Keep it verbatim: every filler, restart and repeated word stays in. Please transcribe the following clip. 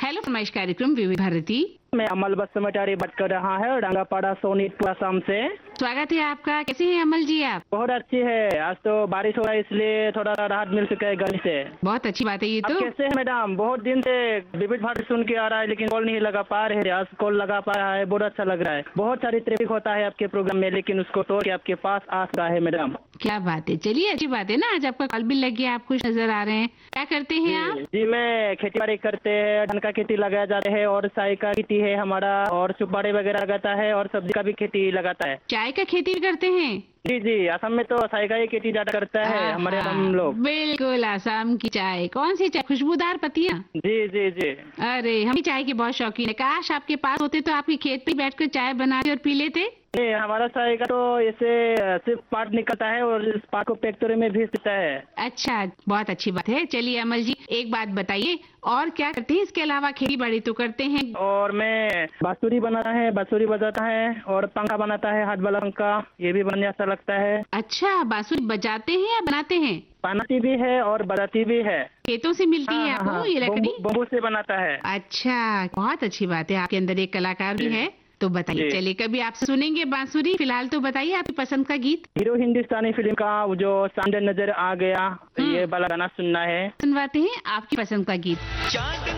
Hello फरमाइश कार्यक्रम विविध भारती। मैं अमल बसमटारी बात कर रहा है रंगापाड़ा सोनीतपुर असम से। स्वागत है आपका। कैसे हैं अमल जी आप? बहुत अच्छी है। आज तो बारिश हो रहा है इसलिए थोड़ा राहत मिल चुका है गर्मी से। बहुत अच्छी बात है ये आप तो। कैसे हैं मैडम? बहुत दिन से विविध भारती सुन के आ रहा है लेकिन कॉल नहीं लगा पा रहे हैं। आज कॉल लगा पा रहा है, बहुत अच्छा लग रहा है। बहुत सारी ट्रैफिक होता है आपके प्रोग्राम में लेकिन उसको तोड़ के आपके पास आ रहा है मैडम। क्या बात है, चलिए अच्छी बात है ना। आज आपका कॉल भी लग गया, आप खुश नजर आ रहे हैं। क्या करते हैं आप? जी मैं खेती बाड़ी करते हैं, धान का खेती लगाया जाता है और चाय का खेती है हमारा और सुपारी वगैरह लगाता है और सब्जी का भी खेती लगाता है। चाय का खेती करते हैं? जी जी असम में तो चाय का ही खेती ज्यादा करता है हमारे हम लोग। बिल्कुल, असम की चाय। कौन सी चाय? खुशबूदार पत्तियां? जी जी जी। अरे हम भी चाय के बहुत शौकीन है। काश आपके पास होते तो आपके खेत पे बैठकर चाय बनाते और पी लेते। नहीं हमारा चाय का तो ऐसे सिर्फ पार्ट निकलता है और इस पार्ट को फैक्ट्री में भेज देता है। अच्छा, बहुत अच्छी बात है। चलिए अमल जी एक बात बताइए, और क्या करते हैं इसके अलावा? खेती बाड़ी तो करते हैं। और मैं बांसुरी बनाता है, बांसुरी बजाता है और पंखा बनाता है, हाथ वाला पंखा, ये भी बनने अच्छा लगता है। अच्छा, बांसुरी बजाते हैं या बनाते हैं? बनाती भी है और बजाती भी है। खेतों से मिलती हाँ, है हाँ, आपको हाँ, ये लकड़ी? बम्बू से बनाता है। अच्छा, बहुत अच्छी बात है। आपके अंदर एक कलाकार भी है। तो बताइए, जी। चलिए कभी आप सुनेंगे बांसुरी। फिलहाल तो बताइए आपकी पसंद का गीत। हीरो हिंदुस्तानी फिल्म का वो जो सामने नजर आ गया, ये वाला गाना सुनना है। सुनवाते हैं आपकी पसंद का गीत। चांद